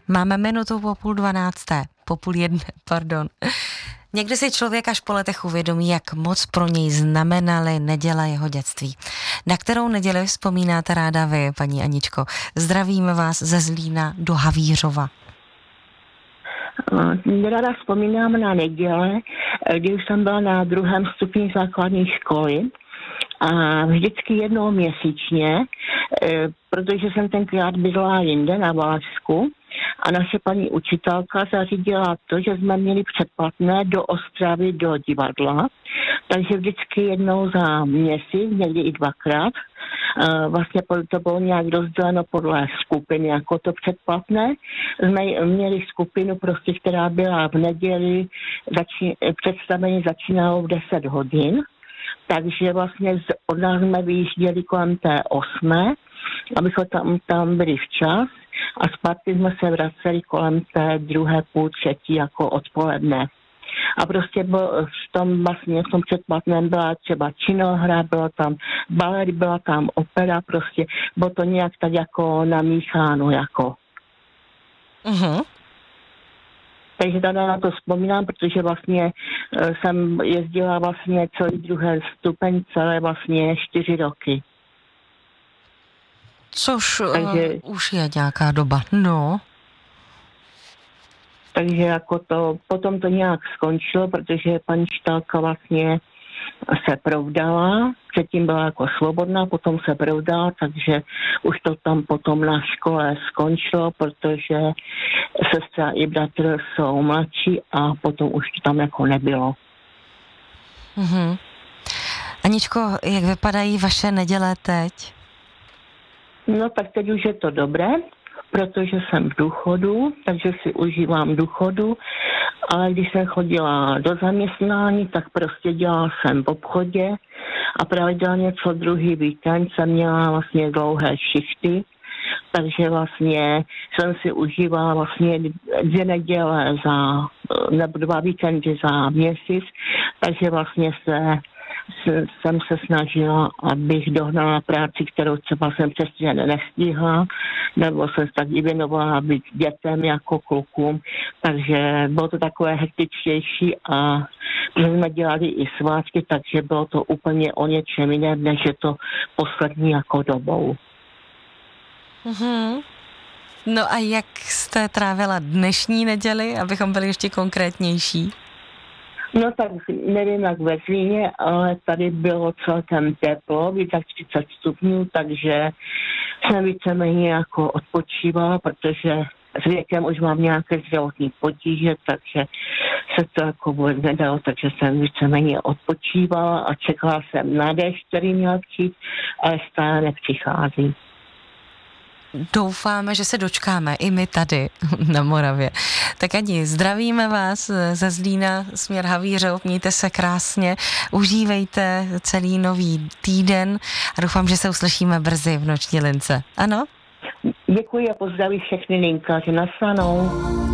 Máme minutu po 11:30, po 11:30, pardon. Někdy si člověk až po letech uvědomí, jak moc pro něj znamenaly neděle jeho dětství. Na kterou neděli vzpomínáte ráda vy, paní Aničko? Zdravíme vás ze Zlína do Havířova. Ráda vzpomínám na neděle, když jsem byla na 2. stupni základní školy a vždycky jednou měsíčně, protože jsem tenkrát bydlela jinde na Valašsku a naše paní učitelka zařídila to, že jsme měli předplatné do Ostravy do divadla, takže vždycky jednou za měsíc, někdy i 2krát, vlastně to bylo nějak rozděleno podle skupiny, jako to předplatné. Jsme měli skupinu prostě, která byla v neděli, představení začínalo v 10 hodin, takže vlastně od nás jsme vyjížděli kolem té 8, abychom tam byli včas a zpátky jsme se vraceli kolem té 2, půl 3 jako odpoledne. A prostě v tom předplatném byla třeba činohra, bylo tam balet, byla tam opera, prostě bylo to nějak tak jako namícháno jako. Uh-huh. Takže tady na to vzpomínám, protože vlastně jsem jezdila vlastně celý 2. stupeň, celé vlastně 4 roky. Což už je nějaká doba, no. Takže jako potom to nějak skončilo, protože paní učitelka vlastně se provdala, předtým byla jako svobodná, potom se provdala, takže už to tam potom na škole skončilo, protože sestra i bratr jsou mladší a potom už to tam jako nebylo. Mhm. Aničko, jak vypadají vaše neděle teď? No tak teď už je to dobré, protože jsem v důchodu, takže si užívám důchodu, ale když jsem chodila do zaměstnání, tak prostě dělala jsem v obchodě a pravidelně co druhý víkend jsem měla vlastně dlouhé šichty, takže vlastně jsem si užívala vlastně 2 neděle nebo 2 víkendy za měsíc, takže vlastně jsem se snažila, abych dohnala práci, kterou třeba jsem přesně nestihla, nebo jsem se taky věnovala být dětem jako klukům, takže bylo to takové hektičtější a jsme dělali i svátky, takže bylo to úplně o něčem jiném, než je to poslední jako dobou. Mm-hmm. No a jak jste trávila dnešní neděli, abychom byli ještě konkrétnější? No tak nevím jak ve Zlíně, ale tady bylo celkem teplo, víc jak 30 stupňů, takže jsem víceméně jako odpočívala, protože s věkem už mám nějaké zdravotní potíže, takže se to jako vůbec nedalo, takže jsem víceméně odpočívala a čekala jsem na déšť, který měl přijít, ale stále nepřichází. Doufáme, že se dočkáme i my tady na Moravě. Tak Ani, zdravíme vás ze Zlína směr Havířov, mějte se krásně, užívejte celý nový týden a doufám, že se uslyšíme brzy v Noční lince. Ano? Děkuji a pozdraví všechny linkaře. Naslyšenou.